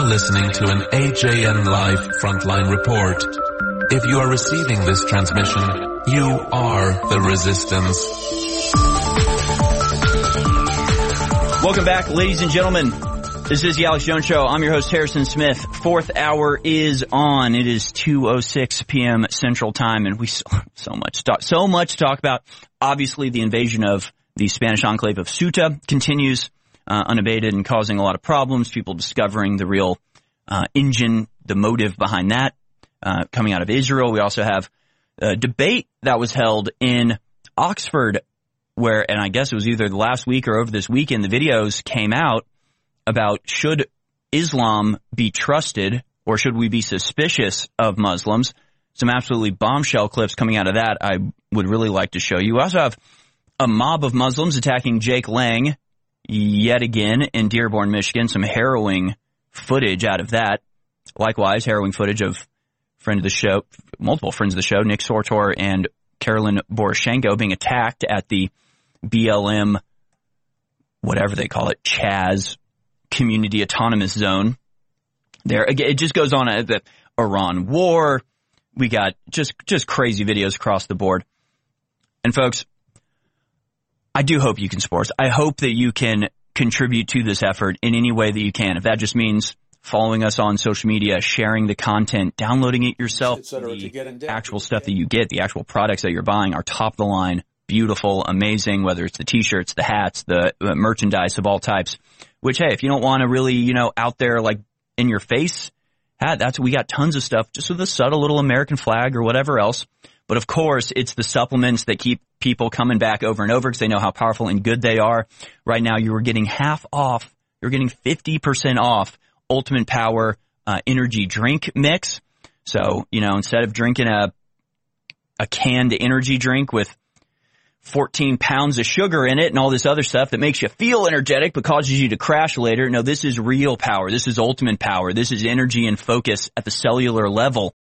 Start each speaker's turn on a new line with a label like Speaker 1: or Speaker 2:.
Speaker 1: listening to an AJN Live Frontline Report. If you are receiving this transmission, you are the Resistance.
Speaker 2: Welcome back, ladies and gentlemen. This is the Alex Jones Show. I'm your host, Harrison Smith. Fourth hour is on. It is 2:06 p.m. Central Time, and we so much to talk about. Obviously, the invasion of the Spanish enclave of Ceuta continues unabated and causing a lot of problems. People discovering the real engine, the motive behind that, coming out of Israel. We also have a debate that was held in Oxford, where, and I guess it was either the last week or over this weekend, the videos came out about should Islam be trusted or should we be suspicious of Muslims. Some absolutely bombshell clips coming out of that I would really like to show you. We also have a mob of Muslims attacking Jake Lang yet again in Dearborn, Michigan. Some harrowing footage out of that. Likewise, harrowing footage of friend of the show, multiple friends of the show, Nick Sortor and Carolyn Poroshenko being attacked at the BLM, whatever they call it, Chaz Community Autonomous Zone. There, again, it just goes on. The Iran war. We got just crazy videos across the board. And folks, I do hope you can support us. I hope that you can contribute to this effort in any way that you can. If that just means following us on social media, sharing the content, downloading it yourself, the actual stuff that you get, the actual products that you're buying are top of the line, beautiful, amazing, whether it's the t-shirts, the hats, the merchandise of all types, which, hey, if you don't want to really, out there like in your face, we got tons of stuff just with a subtle little American flag or whatever else. But of course, it's the supplements that keep people coming back over and over because they know how powerful and good they are. Right now, you are getting half off. You're getting 50% off Ultimate Power energy drink mix. So, instead of drinking a canned energy drink with 14 pounds of sugar in it and all this other stuff that makes you feel energetic but causes you to crash later. No, this is real power. This is ultimate power. This is energy and focus at the cellular level.